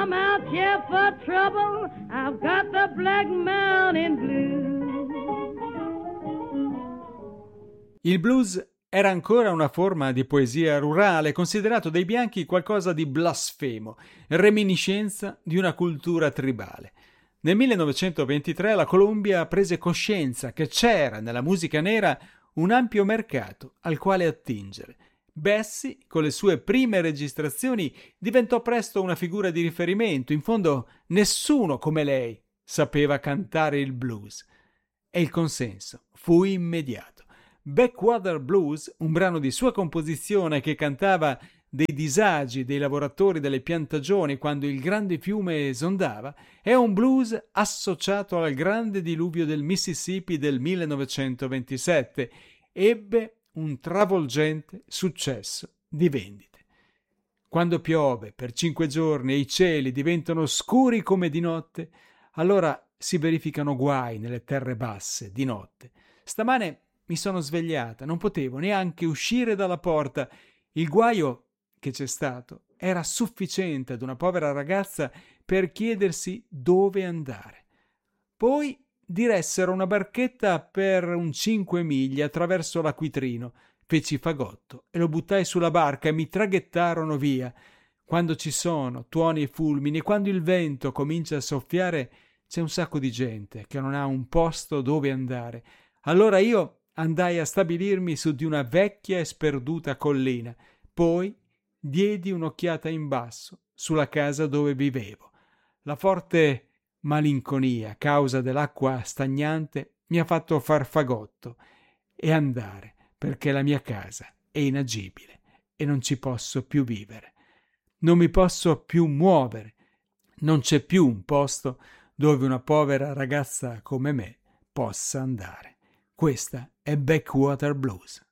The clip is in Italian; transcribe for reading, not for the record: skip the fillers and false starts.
I'm out here for trouble, I've got the Black Mountain Blues. Il blues era ancora una forma di poesia rurale, considerato dai bianchi qualcosa di blasfemo, reminiscenza di una cultura tribale. Nel 1923 la Columbia prese coscienza che c'era nella musica nera un ampio mercato al quale attingere. Bessie, con le sue prime registrazioni, diventò presto una figura di riferimento. In fondo, nessuno come lei sapeva cantare il blues. E il consenso fu immediato. Backwater Blues, un brano di sua composizione che cantava dei disagi dei lavoratori delle piantagioni quando il grande fiume esondava, è un blues associato al grande diluvio del Mississippi del 1927. Ebbe un travolgente successo di vendite. Quando piove per 5 giorni e i cieli diventano scuri come di notte, allora si verificano guai nelle terre basse di notte. Stamane mi sono svegliata, non potevo neanche uscire dalla porta. Il guaio che c'è stato era sufficiente ad una povera ragazza per chiedersi dove andare. Poi diressero una barchetta per un 5 miglia attraverso l'acquitrino. Feci fagotto e lo buttai sulla barca e mi traghettarono via. Quando ci sono tuoni e fulmini e quando il vento comincia a soffiare, c'è un sacco di gente che non ha un posto dove andare. Allora io andai a stabilirmi su di una vecchia e sperduta collina. Poi diedi un'occhiata in basso sulla casa dove vivevo. La forte malinconia, causa dell'acqua stagnante, mi ha fatto far fagotto e andare, perché la mia casa è inagibile e non ci posso più vivere. Non mi posso più muovere. Non c'è più un posto dove una povera ragazza come me possa andare. Questa è Backwater Blues.